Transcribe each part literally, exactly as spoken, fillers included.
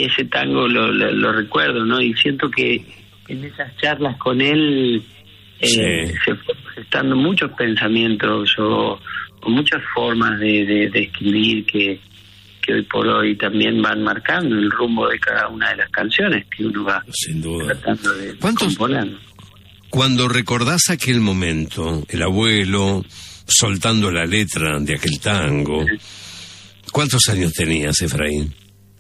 y ese tango lo, lo, lo recuerdo, ¿no? Y siento que en esas charlas con él eh, sí. se fueron gestando muchos pensamientos o, o muchas formas de, de, de escribir que, que hoy por hoy también van marcando el rumbo de cada una de las canciones que uno va sin duda tratando de ¿Cuántos, componer. Cuando recordás aquel momento, el abuelo soltando la letra de aquel tango, ¿cuántos años tenías, Efraín?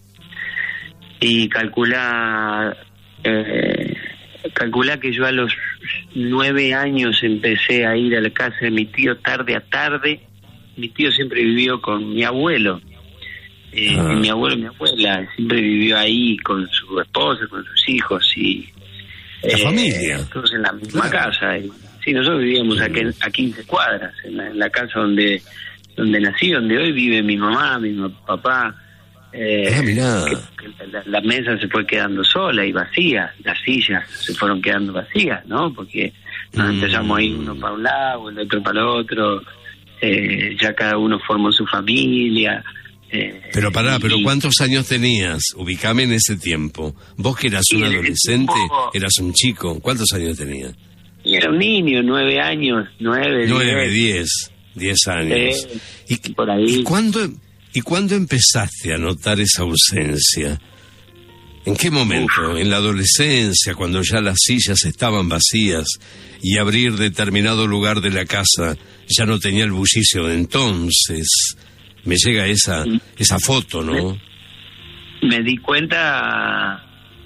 Y calcula, eh, calcula que yo a los nueve años empecé a ir a la casa de mi tío tarde a tarde. Mi tío siempre vivió con mi abuelo. Eh, ah. y mi abuelo y mi abuela siempre vivió ahí con su esposa, con sus hijos y la eh, familia. Todos en la misma claro. casa. Y, sí, nosotros vivíamos sí. a, a quince cuadras, en la, en la casa donde donde nací, donde hoy vive mi mamá, mi papá. Eh, ah, mirá. Que, que la, la mesa se fue quedando sola y vacía, las sillas se fueron quedando vacías, ¿no? Porque nos mm. empezamos a ir uno para un lado, el otro para el otro, eh, ya cada uno formó su familia. Eh, pero pará, pero ¿cuántos años tenías? Ubicame en ese tiempo. Vos que eras un adolescente, tiempo, eras un chico, ¿cuántos años tenías? Era un niño, nueve años, nueve, nueve, diez, diez años. Eh, ¿Y, por ahí. ¿y cuándo, ¿Y cuándo empezaste a notar esa ausencia? ¿En qué momento? Uf. ¿En la adolescencia, cuando ya las sillas estaban vacías y abrir determinado lugar de la casa ya no tenía el bullicio de entonces? Me llega esa esa foto, ¿no? Me, me di cuenta,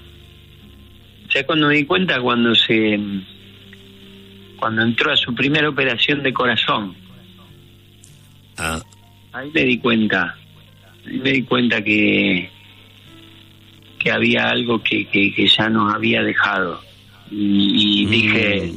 o sea, cuando me di cuenta cuando se, cuando entró a su primera operación de corazón. Ah. Ahí me di cuenta, ahí me di cuenta que que había algo que, que, que ya nos había dejado y, y mm. dije,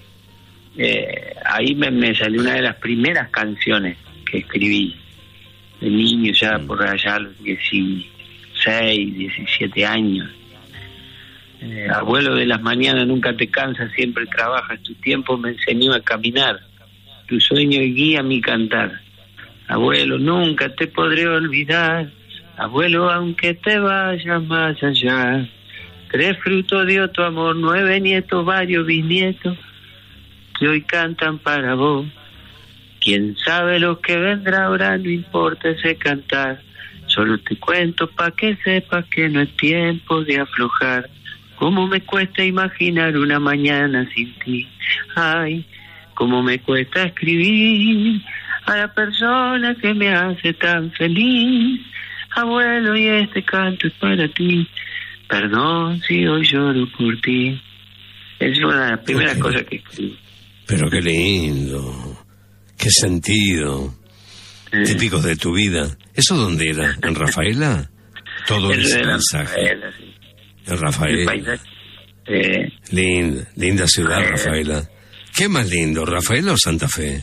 eh, ahí me, me salió una de las primeras canciones que escribí. De niño, ya por allá a los dieciséis, diecisiete años. Eh, abuelo de las mañanas, nunca te cansas, siempre trabajas, tu tiempo me enseñó a caminar, tu sueño y guía mi cantar. Abuelo, nunca te podré olvidar, abuelo, aunque te vayas más allá. Tres frutos dio tu amor, nueve nietos, varios bisnietos, que hoy cantan para vos. Quién sabe lo que vendrá ahora, no importa ese cantar. Solo te cuento pa' que sepas que no es tiempo de aflojar. Cómo me cuesta imaginar una mañana sin ti. Ay, cómo me cuesta escribir a la persona que me hace tan feliz. Abuelo, y este canto es para ti. Perdón si hoy lloro por ti. Es una de las primeras okay. cosas que escribí. Pero qué lindo. Qué sentido. Eh. Típicos de tu vida. ¿Eso dónde era? ¿En Rafaela? Todo ese mensaje. Rafaela, sí. En Rafaela. Eh. Linda, linda ciudad, eh. Rafaela. ¿Qué más lindo, Rafaela o Santa Fe?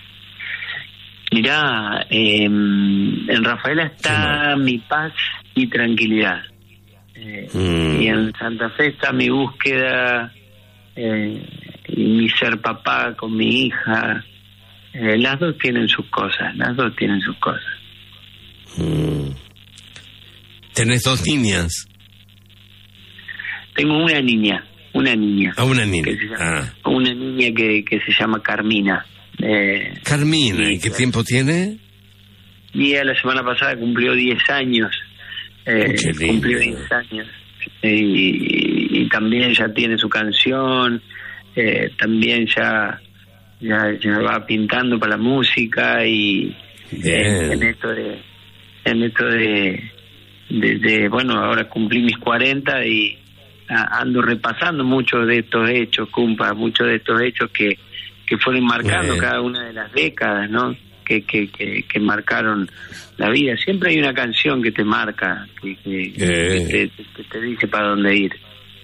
Mirá, eh, en Rafaela está mi paz y tranquilidad. Eh, mm. Y en Santa Fe está mi búsqueda eh, y mi ser papá con mi hija. Eh, las dos tienen sus cosas, las dos tienen sus cosas. Mm. ¿Tenés dos niñas? Tengo una niña, una niña. Ah, una niña. Llama, ah. Una niña que, que se llama Carmina. Eh, Carmina, ¿y qué tiempo tiene? Y la semana pasada cumplió diez años. Eh, cumplió diez años. Y, y también ya tiene su canción, eh, también ya... Ya, ya va pintando para la música y eh, en esto de en esto de, de, de bueno, ahora cumplí mis cuarenta y a, ando repasando muchos de estos hechos, cumpa, muchos de estos hechos que, que fueron marcando Bien. cada una de las décadas, ¿no? Que, que, que, que marcaron la vida. Siempre hay una canción que te marca, que, que, que, te, que te dice para dónde ir.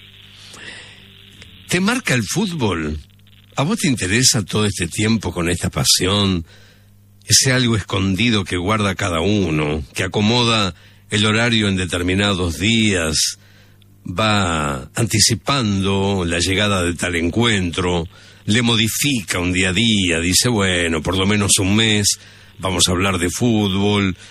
¿Te marca el fútbol? ¿A vos te interesa todo este tiempo con esta pasión? Ese algo escondido que guarda cada uno, que acomoda el horario en determinados días, va anticipando la llegada de tal encuentro, le modifica un día a día, dice, bueno, por lo menos un mes vamos a hablar de fútbol,